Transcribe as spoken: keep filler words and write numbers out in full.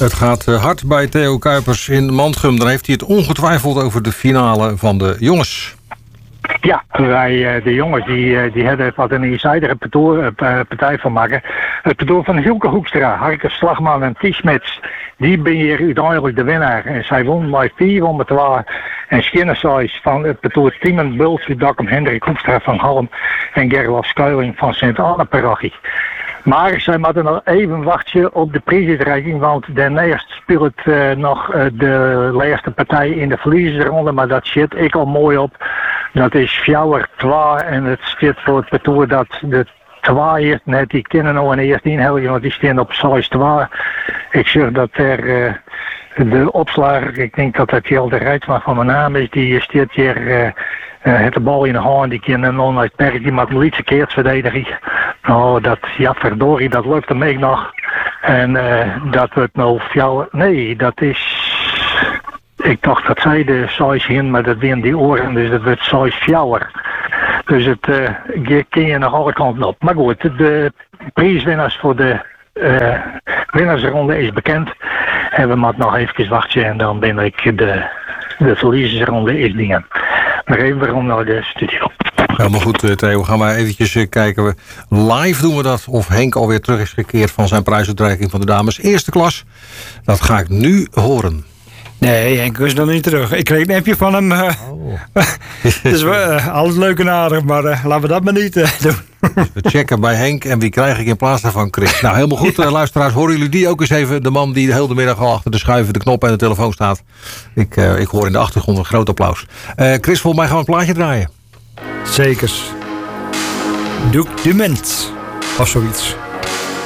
Het gaat hard bij Theo Kuipers in Mantrum. Dan heeft hij het ongetwijfeld over de finale van de jongens. Ja, wij, de jongens die, die hebben wat een insider partij van maken. Het parcours van Hilke Hoekstra, Harke Slagman en Tiesmets, die ben hier uiteindelijk de winnaar. En zij won bij vier om twee. En Schinnersijs van het parcours Tiemen Bultje, Dakkum Hendrik Hoekstra van Halm en Gerlof Skuiling van Sint-Anne-parochie. Maar zij moeten nog even wachten op de prijsuitreiking, want daarnaast speelt uh, nog uh, de laatste partij in de verliezersronde, maar dat zit ik al mooi op. Dat is Fjouwer twee en het zit voor het parcours dat de twee net die kennen nog een eerste inhouden, want die staan op zes twee. Ik zeg dat er uh, de opslager, ik denk dat dat Jelder Rijtsma van mijn naam is, die staat hier uh, uh, het de bal in de hand, die kennen nog uit perk, die maakt een liedje keert verdedigen. Nou, dat, ja verdorie, dat lukt hem ook nog. En uh, dat wordt nou Fjouwer, nee, dat is... Ik dacht dat zij de zes in, maar dat wint die oren, dus dat wordt zes Fjouwer. Dus het uh, kun je nog alle kanten op. Maar goed, de prijswinnaars voor de uh, winnaarsronde is bekend. En we moeten nog even wachten en dan ben ik de, de verliezersronde is dingen. Maar even waarom naar de studio. Helemaal goed, Theo. Gaan we eventjes kijken. Live doen we dat. Of Henk alweer terug is gekeerd van zijn prijsuitreiking van de dames eerste klas. Dat ga ik nu horen. Nee, Henk is nog niet terug. Ik kreeg een appje van hem. Uh, oh. Dus uh, alles leuk en aardig, maar uh, laten we dat maar niet uh, doen. We checken bij Henk en wie krijg ik in plaats daarvan? Chris. Nou, helemaal goed. Uh, luisteraars, horen jullie die ook eens even? De man die de hele middag al achter de schuiven, de knop en de telefoon staat. Ik, uh, ik hoor in de achtergrond een groot applaus. Uh, Chris, volgens mij gaan we een plaatje draaien. Zekers. Document. Of zoiets.